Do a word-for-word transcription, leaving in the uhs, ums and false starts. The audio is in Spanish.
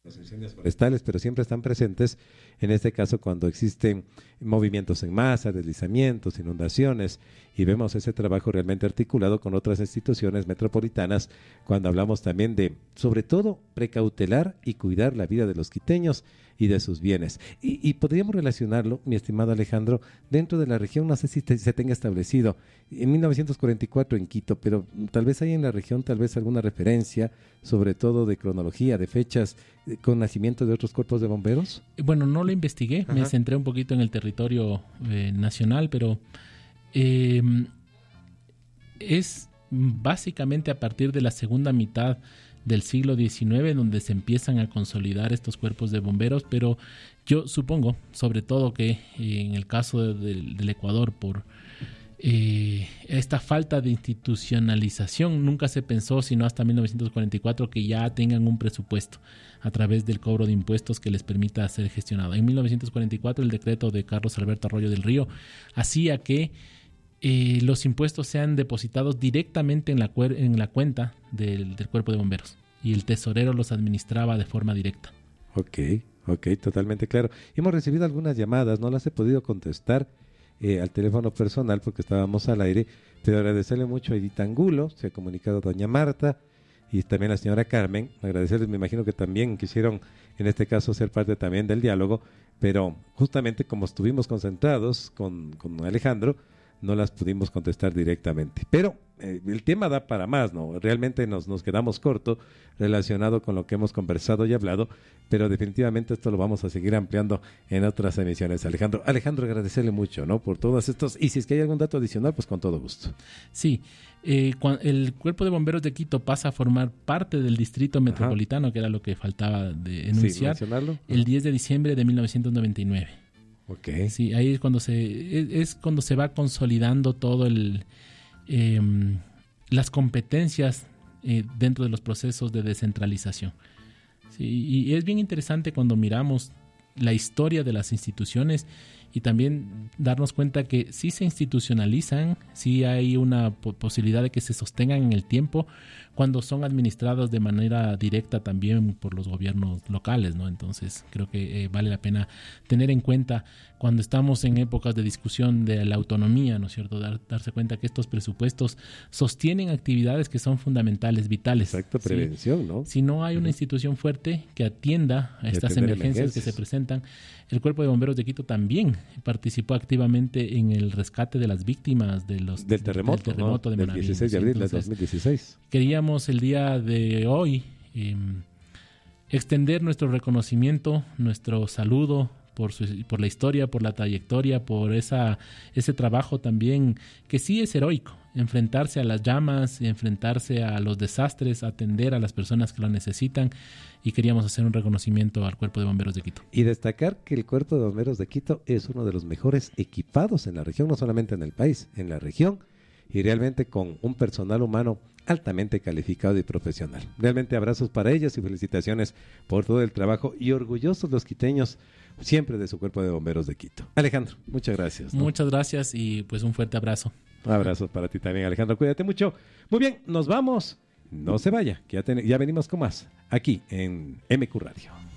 los incendios forestales, pero siempre están presentes, en este caso cuando existen movimientos en masa, deslizamientos, inundaciones, y vemos ese trabajo realmente articulado con otras instituciones metropolitanas, cuando hablamos también de, sobre todo, precautelar y cuidar la vida de los quiteños y de sus bienes. Y, y podríamos relacionarlo, mi estimado Alejandro, dentro de la región, no sé si te, se tenga establecido, en mil novecientos cuarenta y cuatro en Quito, pero tal vez hay en la región tal vez alguna referencia, sobre todo de cronología, de fechas, con nacimiento de otros cuerpos de bomberos. Bueno, no lo investigué, Ajá. me centré un poquito en el territorio eh, nacional, pero eh, es básicamente a partir de la segunda mitad del siglo diecinueve donde se empiezan a consolidar estos cuerpos de bomberos, pero yo supongo, sobre todo que eh, en el caso de, de, del Ecuador, por eh, esta falta de institucionalización, nunca se pensó, sino hasta mil novecientos cuarenta y cuatro, que ya tengan un presupuesto a través del cobro de impuestos que les permita ser gestionado. En mil novecientos cuarenta y cuatro, el decreto de Carlos Alberto Arroyo del Río hacía que Eh, los impuestos sean depositados directamente en la, cuer- en la cuenta del, del cuerpo de bomberos y el tesorero los administraba de forma directa. Ok, ok, totalmente claro. Hemos recibido algunas llamadas, no las he podido contestar eh, al teléfono personal porque estábamos al aire, pero agradecerle mucho a Edith Angulo, se ha comunicado doña Marta y también la señora Carmen, agradecerles, me imagino que también quisieron en este caso ser parte también del diálogo, pero justamente como estuvimos concentrados con, con Alejandro, no las pudimos contestar directamente. Pero eh, el tema da para más, ¿no? Realmente nos, nos quedamos cortos relacionado con lo que hemos conversado y hablado, pero definitivamente esto lo vamos a seguir ampliando en otras emisiones. Alejandro, Alejandro, agradecerle mucho, ¿no? Por todos estos, y si es que hay algún dato adicional, pues con todo gusto. Sí, eh, cuando el Cuerpo de Bomberos de Quito pasa a formar parte del Distrito Metropolitano, Ajá. que era lo que faltaba de enunciar, sí, el diez de diciembre de mil novecientos noventa y nueve. Okay. Sí, ahí es cuando se es, es cuando se va consolidando todo el eh, las competencias eh, dentro de los procesos de descentralización. Sí, y es bien interesante cuando miramos la historia de las instituciones y también darnos cuenta que sí se institucionalizan, sí hay una po- posibilidad de que se sostengan en el tiempo cuando son administradas de manera directa también por los gobiernos locales, ¿no? Entonces creo que eh, vale la pena tener en cuenta cuando estamos en épocas de discusión de la autonomía, ¿no es cierto? Dar, darse cuenta que estos presupuestos sostienen actividades que son fundamentales, vitales. Exacto, prevención, ¿sí? ¿no? Si no hay una institución fuerte que atienda a estas emergencias, emergencias que se presentan, el Cuerpo de Bomberos de Quito también participó activamente en el rescate de las víctimas de los, del terremoto, del terremoto ¿no? de del Manabí. dieciséis de abril de dos mil dieciséis. Queríamos el día de hoy eh, extender nuestro reconocimiento, nuestro saludo por, su, por la historia, por la trayectoria, por esa ese trabajo también que sí es heroico, enfrentarse a las llamas, enfrentarse a los desastres, atender a las personas que lo necesitan, y queríamos hacer un reconocimiento al Cuerpo de Bomberos de Quito. Y destacar que el Cuerpo de Bomberos de Quito es uno de los mejores equipados en la región, no solamente en el país, en la región, y realmente con un personal humano altamente calificado y profesional. Realmente abrazos para ellos y felicitaciones por todo el trabajo, y orgullosos los quiteños siempre de su Cuerpo de Bomberos de Quito. Alejandro, muchas gracias, ¿no? Muchas gracias y pues un fuerte abrazo. Abrazos para ti también, Alejandro, cuídate mucho. Muy bien, nos vamos, no se vaya, que ya, ten, ya venimos con más aquí en M Q Radio.